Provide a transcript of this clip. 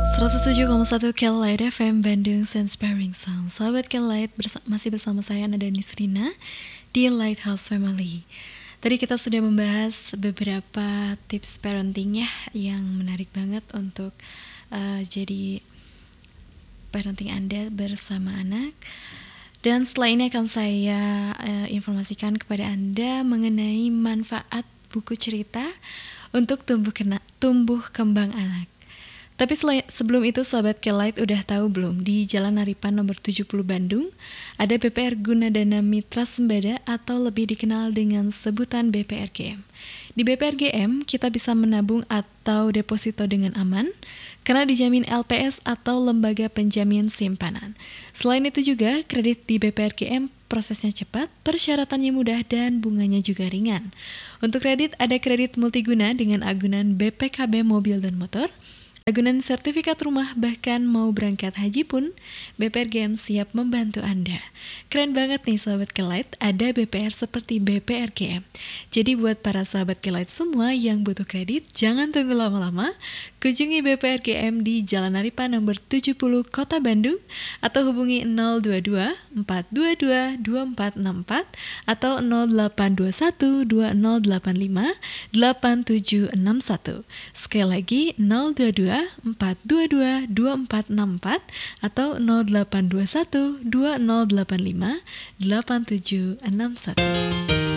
107,1 Kelight FM Bandung Inspiring Sound. Sahabat Kelight, masih bersama saya Nada Nisrina di Lighthouse Family. Tadi kita sudah membahas beberapa tips parenting ya, yang menarik banget untuk jadi parenting Anda bersama anak. Dan setelah ini akan saya informasikan kepada Anda mengenai manfaat buku cerita untuk tumbuh kembang anak. Tapi sebelum itu Sobat Kelight udah tahu belum, di Jalan Naripan nomor 70 Bandung ada BPR Gunadana Mitra Sembada atau lebih dikenal dengan sebutan BPRGM. Di BPRGM kita bisa menabung atau deposito dengan aman karena dijamin LPS atau lembaga penjamin simpanan. Selain itu juga kredit di BPRGM prosesnya cepat, persyaratannya mudah dan bunganya juga ringan. Untuk kredit ada kredit multiguna dengan agunan BPKB mobil dan motor, agunan sertifikat rumah, bahkan mau berangkat haji pun BPRGM siap membantu Anda. Keren banget nih Sahabat Kelight, ada BPR seperti BPRGM. Jadi buat para Sahabat Kelight semua yang butuh kredit, jangan tunggu lama-lama, kunjungi BPRGM di Jalan Naripan nomor 70 Kota Bandung atau hubungi 022 422 2464 atau 0821 2085 8761. Sekali lagi 022 422 2464 atau 0821 2085 8761.